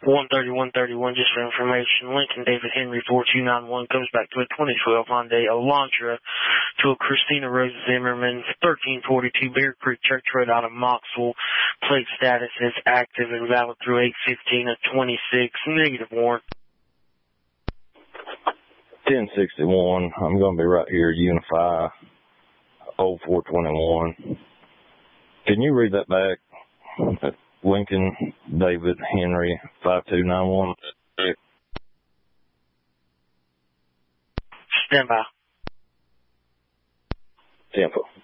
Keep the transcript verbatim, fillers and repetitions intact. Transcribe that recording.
one thirty, one thirty-one, just for information. Lincoln David Henry four two nine one comes back to a twenty twelve Hyundai Elantra to a Christina Rose Zimmerman, thirteen forty-two Bear Creek Church Road out of Moxville. Plate status is active and valid through eight fifteen of twenty-six. Negative warrant. ten sixty-one, I'm going to be right here, Unify, oh four twenty-one. Can you read that back? Lincoln David Henry five two nine one. Stand by. Tempo.